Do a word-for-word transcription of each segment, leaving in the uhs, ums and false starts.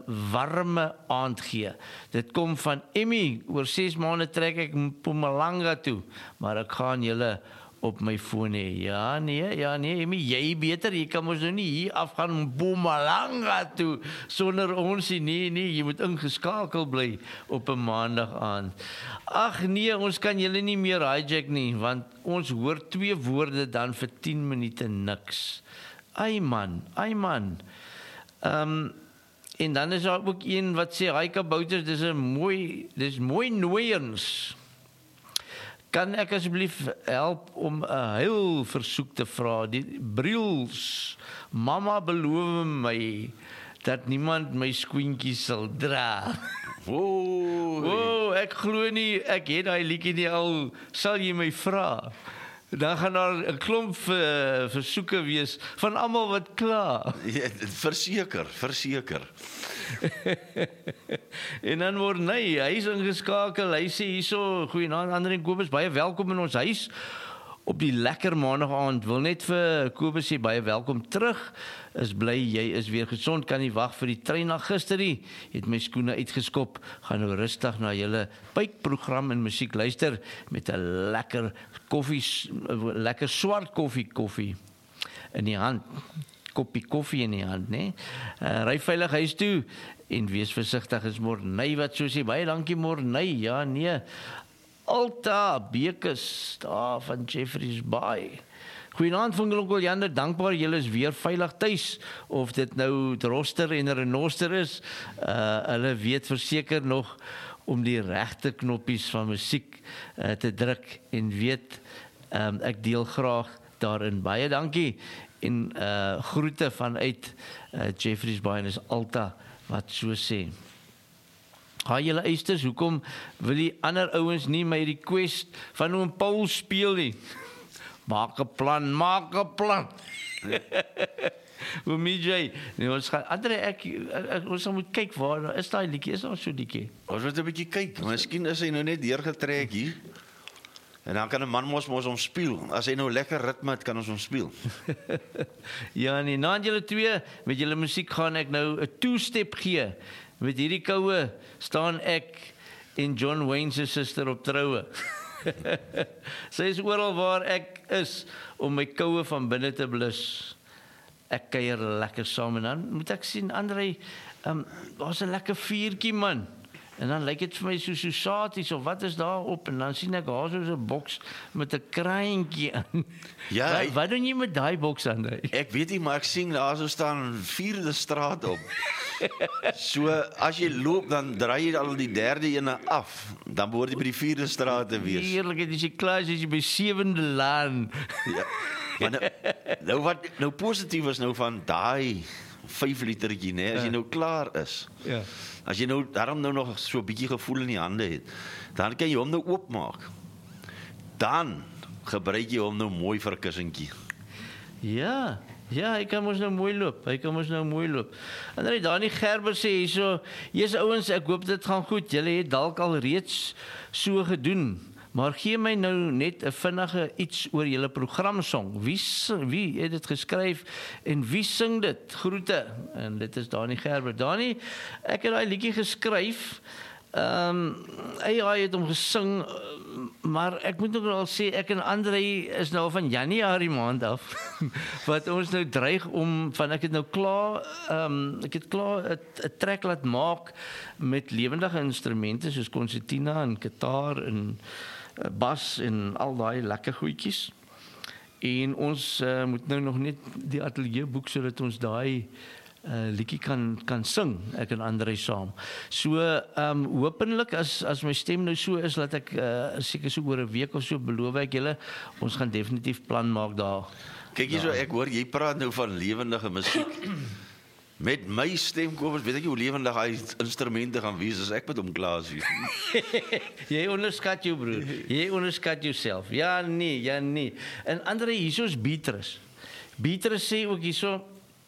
warme aand gee. Dit kom van Emmy, oor ses maande trek ek Mpumalanga toe, maar ek gaan julle op my foon hê. Ja, nee, ja, nee, Emmy, jy beter, jy kan ons nou nie hier afgaan Mpumalanga toe, sonder ons nie, nee, nee, jy moet ingeskakel bly op 'n maandag aand. Ag nee, ons kan julle nie meer hijack nie, want ons hoor twee woorde dan vir tien minute niks. Ai man, ai man. Um, en dan is daar ook een wat sê, hy kabouters, dis 'n mooi, dis mooi nooiens. Kan ek asseblief help om 'n heel versoek te vra? Die Briels, mamma beloof my dat niemand my skoentjies sal dra. Woe, O, ek glo nie, ek het daai liedjie nie al, sal jy my vra? Dan gaan daar 'n klomp uh, versoeke wees van almal wat kla. ja, verseker, verseker. En dan word nee, hy is ingeskakel. Hy sê hierso, goeienaand Andre en Kobus, baie welkom in ons huis op die lekker maandag aand. Wil net vir Kobus sê baie welkom terug. Is bly jy is weer gesond, kan nie wag vir die trein na gister nie. Het my skoene uitgeskop. Gaan nou rustig na julle bytprogram en musiek luister met 'n lekker koffie, lekker swart koffie koffie in die hand. Koppie koffie in die hand, né? Uh, ry veilig huis toe en wees versigtig, is Morney wat so sê. Baie dankie Morney. Ja, nee. Alta Bekes daar van Jeffreys Bay. Goeienaand van Onkel Jander, dankbaar julle is weer veilig tuis, of dit nou Droster en Renoster is. Uh, hulle weet verseker nog om die regte knoppies van musiek uh, te druk en weet, um, ek deel graag daarin. Baie dankie en uh, groete vanuit uh, Jeffreys Bay, en is Alta wat so sê. Haai julle eisters, hoekom wil die ander ouens nie my request van oom Paul speel nie? Maak 'n plan, maak 'n plan. Oom J, nee, ons gaan, Andre, ek, ek ons moet kyk waar, is daai liedjie, is daar so liedjie? Ons moet 'n bietjie kyk, miskien is hy nou net deurgetrek hier. En dan kan 'n man mos mos hom speel. As hy nou lekker ritme het, kan ons hom speel. Ja, nee, na julle twee, met julle musiek gaan ek nou 'n two-step gee. Met hierdie koue staan ek en John Wayne se suster op troue. Sy is oral waar ek is om my koue van binne te blus. Ek kuier lekker saam en dan moet ek sien, Andre, um, daar's 'n lekker vuurtjie man. En dan lyk dit vir my so sosaties of wat is daar op, en dan sien ek daar so 'n boks met 'n kraantjie aan. Ja, wat, wat doen jy met daai boks, Andre? Ek weet nie, maar ek sien daar so staan vierde straat op. So as jy loop, dan draai jy al die derde ene af. Dan behoort jy by die vierde straat te wees. Heerlik, dit is die klas, is jy by sewende laan. Ja. Maar nou, nou wat nou positief is nou van daai vyf litertjie, né, as jy nou klaar is. Ja. As jy nou daarom nou nog so 'n bietjie gevoel in die hande het, dan kan jy hom nou oopmaak. Dan gebruik jy hom nou mooi vir 'n kussentjie. Ja, ja, hy kan ons nou mooi loop. Hy kan ons nou mooi loop. En dan Dani Gerber sê hierso, "Jesus ouens, ek hoop dit gaan goed. Julle het dalk al reeds so gedoen. Maar gee my nou net 'n vinnige iets oor julle programsong. Wie wie het dit geskryf en wie sing dit? Groete." En dit is Dani Gerber. Dani, ek het daai liedjie geskryf. Ehm um, hy het hom gesing, maar ek moet ook al sê, ek en Andre is nou van Januarie maand af wat ons nou dreig om van ek het nou klaar ehm um, ek het klaar 'n trek laat maak met lewendige instrumente soos konsertina en gitaar en bas en al daai lekker goedjies. En ons uh, moet nou nog net die ateljee boek sodat ons daai uh, liedjie kan kan sing, ek en Andre saam. So ehm um, hopelik as as my stem nou so is dat ek uh, seker so oor 'n week of so beloof ek julle, ons gaan definitief plan maak daar. Kyk hierso, ek hoor jy praat nou van lewendige musiek. Met my stem, Kobus, weet ek hoe lewendig hy instrumente gaan wees as ek met hom klaar is. Jy onderskat jou broer. Jy onderskat jouself. Ja nee, ja nee. En Andre, hierso is Beatrice. Beatrice sê ook hierso,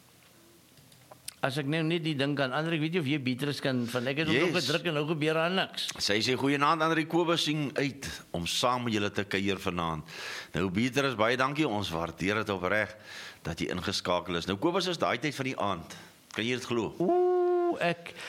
as ek nou net die ding kan, Andre, ek weet jy of jy Beatrice kan, van ek het Yes. ook gedruk en nou gebeur daar niks. Sy sê goeienaand Andri, Kobus sing uit om saam met julle te kuier vanaand. Nou Beatrice, baie dankie, ons waardeer dit opreg dat jy ingeskakel is. Nou Kobus, is daai tyd van die aand. Kan jy dit glo? Ooh, ek